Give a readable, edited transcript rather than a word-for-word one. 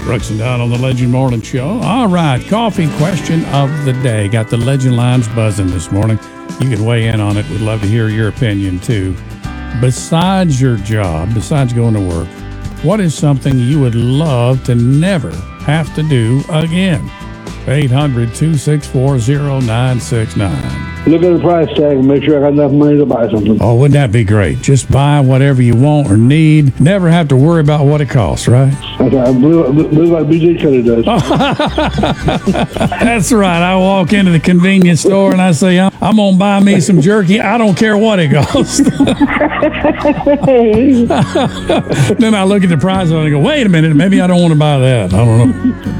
Brooks and Dunn on the Legend Morning Show. All right, coffee question of the day. Got the Legend lines buzzing this morning. You can weigh in on it. We'd love to hear your opinion, too. Besides your job, besides going to work, what is something you would love to never have to do again? 800-264-0969. Look at the price tag and make sure I got enough money to buy something. Oh, wouldn't that be great? Just buy whatever you want or need. Never have to worry about what it costs, right? That's right. I believe like BJ Cuddy does. That's right. I walk into the convenience store and I say, I'm going to buy me some jerky. I don't care what it costs. Then I look at the price and I go, wait a minute, maybe I don't want to buy that. I don't know.